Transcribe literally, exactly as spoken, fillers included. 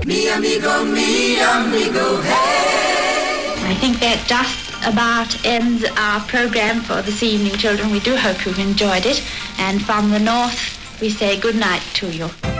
Mi amigo, mi amigo, hey. I think that just about ends our program for this evening, children. We do hope you've enjoyed it. And from the north, we say good night to you.